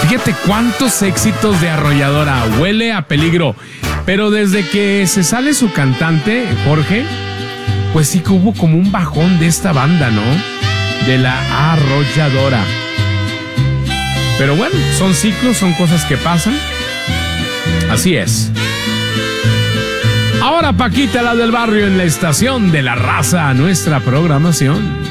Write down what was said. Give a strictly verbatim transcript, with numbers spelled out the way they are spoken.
Fíjate cuántos éxitos de Arrolladora. Huele a peligro. Pero desde que se sale su cantante, Jorge, pues sí que hubo como un bajón de esta banda, ¿no? De la Arrolladora. Pero bueno, son ciclos, son cosas que pasan. Así es. Ahora Paquita, la del barrio, en la estación de la raza, nuestra programación.